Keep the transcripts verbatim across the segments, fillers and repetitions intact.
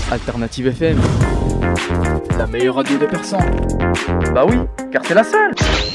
Alternative F M, la meilleure radio de Persan. Bah oui, car c'est la seule.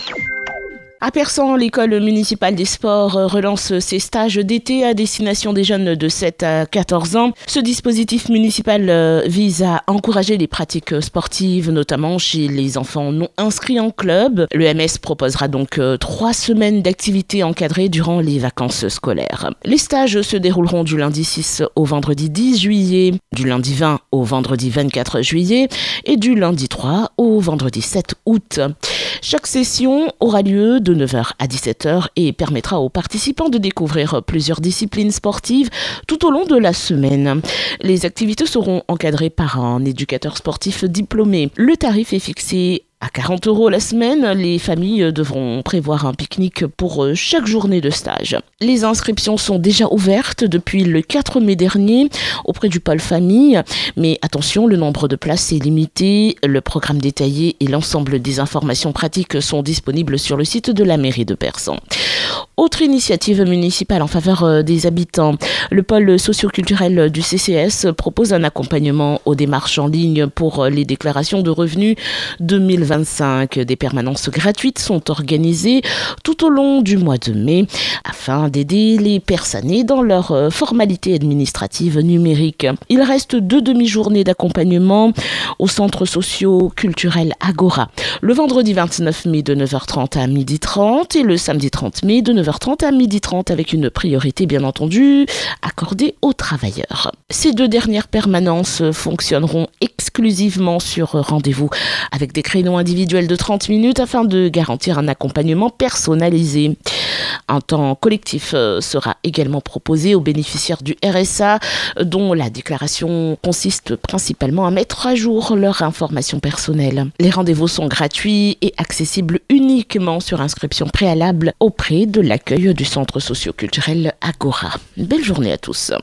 À Persan, l'école municipale des sports relance ses stages d'été à destination des jeunes de sept à quatorze ans. Ce dispositif municipal vise à encourager les pratiques sportives, notamment chez les enfants non inscrits en club. Le M S proposera donc trois semaines d'activités encadrées durant les vacances scolaires. Les stages se dérouleront du lundi six au vendredi dix juillet, du lundi vingt au vendredi vingt-quatre juillet et du lundi trois au vendredi sept août. Chaque session aura lieu de neuf heures à dix-sept heures et permettra aux participants de découvrir plusieurs disciplines sportives tout au long de la semaine. Les activités seront encadrées par un éducateur sportif diplômé. Le tarif est fixé à quarante euros la semaine. Les familles devront prévoir un pique-nique pour chaque journée de stage. Les inscriptions sont déjà ouvertes depuis le quatre mai dernier auprès du pôle famille. Mais attention, le nombre de places est limité. Le programme détaillé et l'ensemble des informations pratiques sont disponibles sur le site de la mairie de Persan. Autre initiative municipale en faveur des habitants, le pôle socio-culturel du C C S propose un accompagnement aux démarches en ligne pour les déclarations de revenus deux mille vingt-cinq. Des permanences gratuites sont organisées tout au long du mois de mai afin d'aider les Persanais dans leurs formalités administratives numériques. Il reste deux demi-journées d'accompagnement au centre socio-culturel Agora, le vendredi vingt-neuf mai de neuf heures trente à midi trente et le samedi trente mai de neuf heures trente à midi trente avec une priorité bien entendu accordée aux travailleurs. Ces deux dernières permanences fonctionneront exclusivement sur rendez-vous avec des créneaux individuels de trente minutes afin de garantir un accompagnement personnalisé. Un temps collectif sera également proposé aux bénéficiaires du R S A dont la déclaration consiste principalement à mettre à jour leurs informations personnelles. Les rendez-vous sont gratuits et accessibles uniquement sur inscription préalable auprès de l'accueil du centre socio-culturel Agora. Belle journée à tous.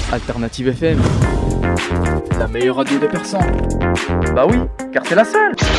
Alternative F M, la meilleure radio de Persan. Bah oui, car c'est la seule.